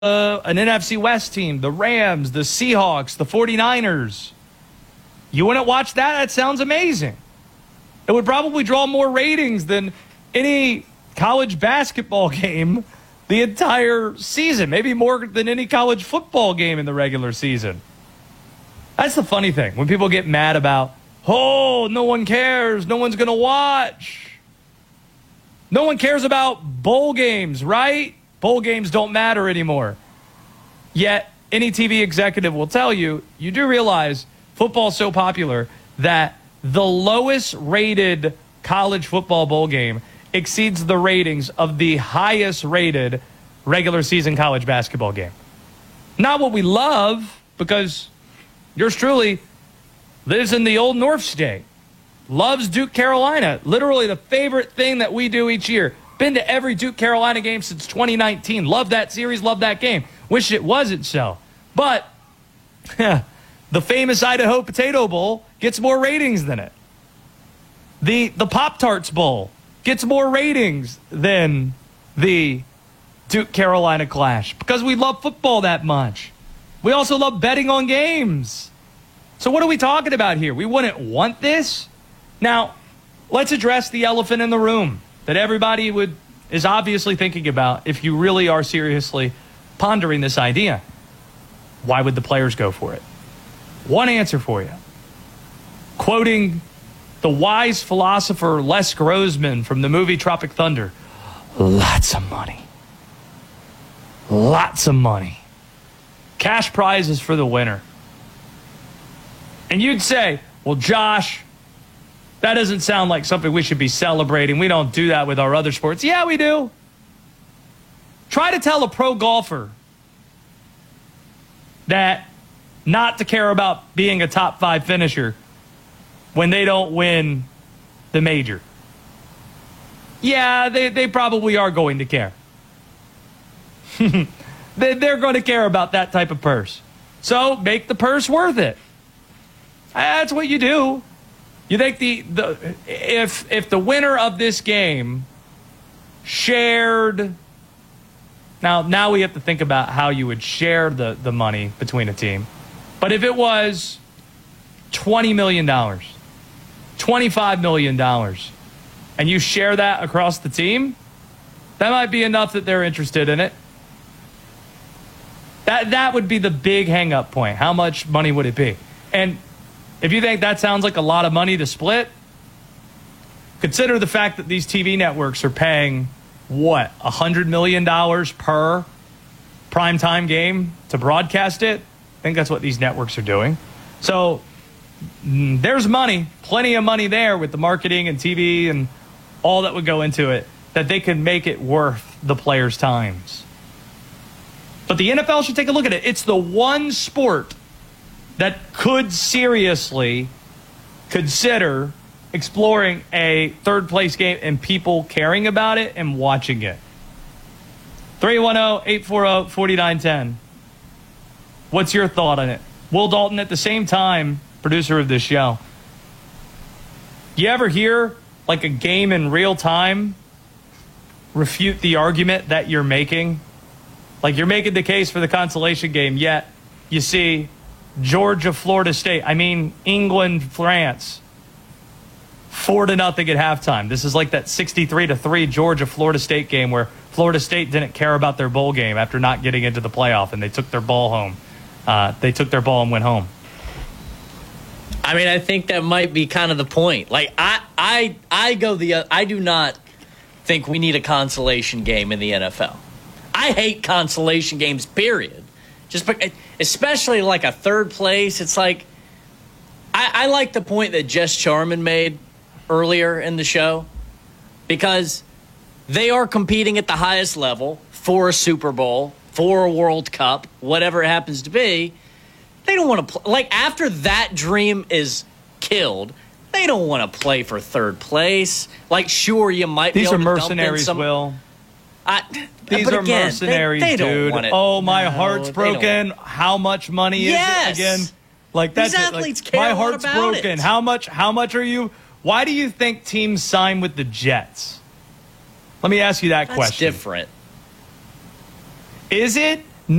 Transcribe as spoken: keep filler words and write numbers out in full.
uh, an N F C West team, the Rams, the Seahawks, the forty-niners. You wouldn't watch that? That sounds amazing. It would probably draw more ratings than any college basketball game the entire season. Maybe more than any college football game in the regular season. That's the funny thing. When people get mad about, oh, no one cares. No one's going to watch. No one cares about bowl games, right? Bowl games don't matter anymore. Yet, any T V executive will tell you, you do realize football's so popular that the lowest rated college football bowl game exceeds the ratings of the highest rated regular season college basketball game. Not what we love, because yours truly lives in the old North State. Loves Duke, Carolina. Literally the favorite thing that we do each year. Been to every Duke, Carolina game since twenty nineteen. Love that series, love that game. Wish it wasn't so. But the famous Idaho Potato Bowl gets more ratings than it. The, the Pop-Tarts Bowl gets more ratings than the Duke, Carolina clash, because we love football that much. We also love betting on games. So what are we talking about here? We wouldn't want this? Now, let's address the elephant in the room that everybody would is obviously thinking about if you really are seriously pondering this idea. Why would the players go for it? One answer for you. Quoting the wise philosopher Les Grossman from the movie Tropic Thunder, lots of money. Lots of money. Cash prizes for the winner. And you'd say, well, Josh, that doesn't sound like something we should be celebrating. We don't do that with our other sports. Yeah, we do. Try to tell a pro golfer that not to care about being a top five finisher when they don't win the major. Yeah, they, they probably are going to care. they, they're going to care about that type of purse. So make the purse worth it. That's what you do. You think the, the if if the winner of this game shared, now now we have to think about how you would share the, the money between a team. But if it was twenty million dollars, twenty-five million dollars, and you share that across the team, that might be enough that they're interested in it. That that would be the big hang-up point. How much money would it be? And if you think that sounds like a lot of money to split, consider the fact that these T V networks are paying, what, one hundred million dollars per primetime game to broadcast it? I think that's what these networks are doing. So mm, there's money, plenty of money there with the marketing and T V and all that would go into it, that they can make it worth the players' times. But the N F L should take a look at it. It's the one sport that could seriously consider exploring a third-place game and people caring about it and watching it. three one zero, eight four zero, four nine one zero. What's your thought on it? Will Dalton, at the same time, producer of this show, you ever hear like a game in real time refute the argument that you're making? Like you're making the case for the consolation game, yet you see Georgia, Florida State, I mean England, France, four to nothing at halftime. This is like that sixty-three to three Georgia, Florida State game where Florida State didn't care about their bowl game after not getting into the playoff, and they took their ball home. Uh, they took their ball and went home. I mean, I think that might be kind of the point. Like, I, I, I go the, uh, I do not think we need a consolation game in the N F L. I hate consolation games, period. Just, especially like a third place. It's like, I, I like the point that Jess Charman made earlier in the show, because they are competing at the highest level for a Super Bowl, for a World Cup, whatever it happens to be. They don't want to play. Like, after that dream is killed, they don't want to play for third place. Like, sure, you might These be able are to dump in mercenaries, some, Will. I, These but are again, mercenaries, they, they dude. Don't want it. Oh, my no, heart's broken. How much money yes. is it again? Like that's These it. athletes Like, care my a lot heart's about broken. it. How much? How much are you? Why do you think teams sign with the Jets? Let me ask you that That's question. different. Is it